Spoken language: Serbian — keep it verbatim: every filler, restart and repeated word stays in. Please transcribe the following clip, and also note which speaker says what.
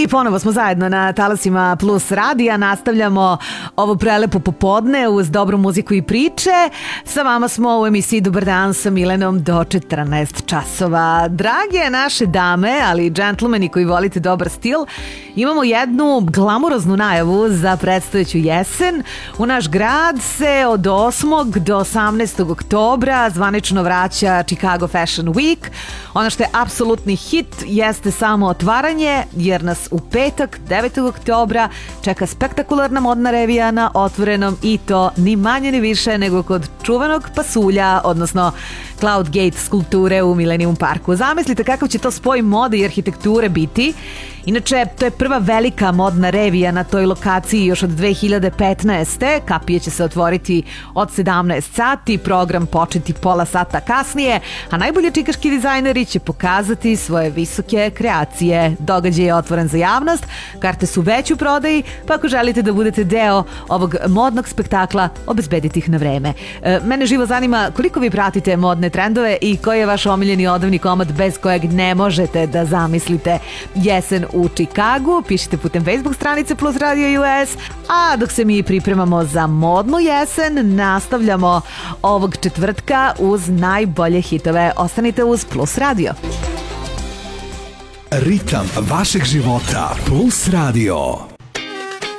Speaker 1: ponovo smo zajedno na talasima Plus radija, nastavljamo ovo prelepo popodne uz dobru muziku i priče. Sa vama smo u emisiji Dobar dan sa Milenom do četrnaest časova. Drage naše dame, ali i džentlmeni koji volite dobar stil, imamo jednu glamuroznu najavu za predstojeću jesen. U naš grad se od osmog do osamnaestog oktobra zvanično vraća Chicago Fashion Week. Ono što je apsolutni hit jeste samo otvaranje, jer nas u petak devetog oktobra čeka spektakularna modna revija na otvorenom, i to ni manje ni više nego kod čuvenog pasulja, odnosno Cloud Gate skulpture u Millennium Parku. Zamislite kakav će to spoj mode i arhitekture biti. Inače, to je prva velika modna revija na toj lokaciji još od dve hiljade petnaeste. Kapije će se otvoriti od sedamnaest sati, program početi pola sata kasnije, a najbolji čikaški dizajneri će pokazati svoje visoke kreacije. Događaj je otvoren za javnost, karte su već u prodaji, pa ako želite da budete deo ovog modnog spektakla, obezbedite ih na vreme. E, mene živo zanima koliko vi pratite modne trendove i koji je vaš omiljeni odavni komad bez kojeg ne možete da zamislite jesen u Chicagu. Pišite putem Facebook stranice Plus Radio U S, a dok se mi pripremamo za modnu jesen, nastavljamo ovog četvrtka uz najbolje hitove. Ostanite uz Plus Radio.
Speaker 2: Ritam vašeg života. Plus Radio.